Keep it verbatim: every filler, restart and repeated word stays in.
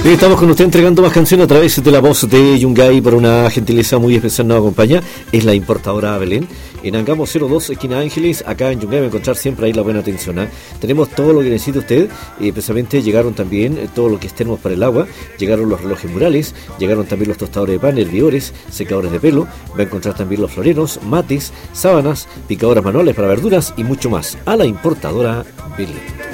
Bien, estamos con usted entregando más canciones a través de la voz de Yungay. Por una gentileza muy especial nos acompaña, es la importadora Belén. En Angamo cero dos, esquina Ángeles, acá en Yungay va a encontrar siempre ahí la buena atención, ¿eh? Tenemos todo lo que necesita usted, eh, precisamente llegaron también eh, todo lo que es termos para el agua, llegaron los relojes murales, llegaron también los tostadores de pan, hervidores, secadores de pelo, va a encontrar también los floreros, mates, sábanas, picadoras manuales para verduras y mucho más, a la importadora Belén.